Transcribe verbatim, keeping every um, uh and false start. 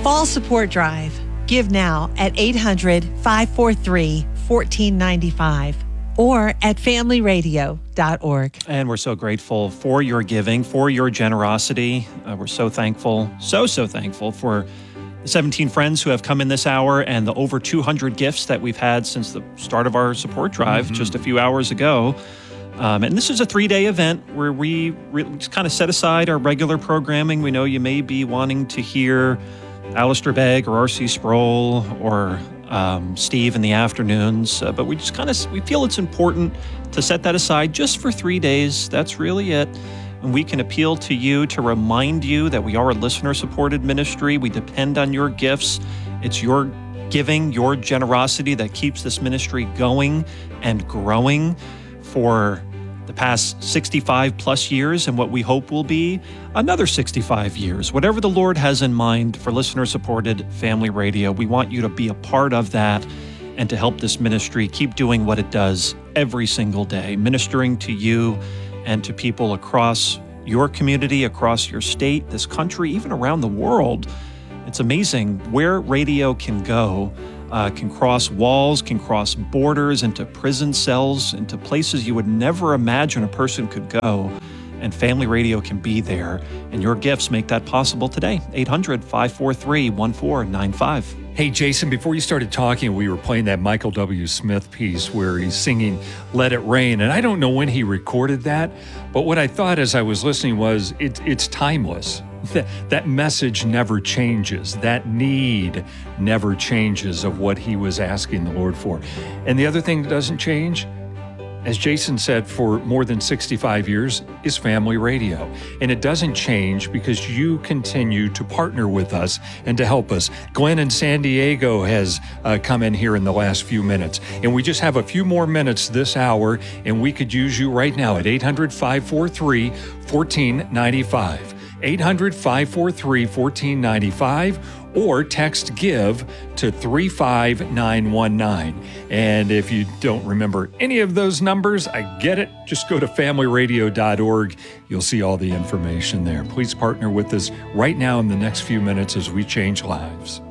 Fall Support Drive. Give now at eight hundred, five four three, one four nine five or at family radio dot org. And we're so grateful for your giving, for your generosity. Uh, we're so thankful, so, so thankful for the seventeen friends who have come in this hour and the over two hundred gifts that we've had since the start of our support drive mm-hmm. just a few hours ago. Um, and this is a three-day event where we re- just kind of set aside our regular programming. We know you may be wanting to hear Alistair Begg or R C Sproul or um, Steve in the afternoons, uh, but we just kind of we feel it's important to set that aside just for three days. That's really it. And we can appeal to you to remind you that we are a listener-supported ministry. We depend on your gifts. It's your giving, your generosity that keeps this ministry going and growing for the past sixty-five plus years and what we hope will be another sixty-five years. Whatever the Lord has in mind for listener-supported family radio, we want you to be a part of that and to help this ministry keep doing what it does every single day, ministering to you and to people across your community, across your state, this country, even around the world. It's amazing where radio can go. Uh, can cross walls, can cross borders into prison cells, into places you would never imagine a person could go. And Family Radio can be there. And your gifts make that possible today. eight hundred, five four three, one four nine five. Hey, Jason, before you started talking, we were playing that Michael W. Smith piece where he's singing Let It Rain. And I don't know when he recorded that, but what I thought as I was listening was it, it's timeless. That, that message never changes. That need never changes of what he was asking the Lord for. And the other thing that doesn't change, as Jason said, for more than sixty-five years, is Family Radio. And it doesn't change because you continue to partner with us and to help us. Glenn in San Diego has uh, come in here in the last few minutes. And we just have a few more minutes this hour, and we could use you right now at eight hundred, five four three, one four nine five. eight hundred, five four three, one four nine five or text GIVE to three five nine one nine. And if you don't remember any of those numbers, I get it. Just go to family radio dot org. You'll see all the information there. Please partner with us right now in the next few minutes as we change lives.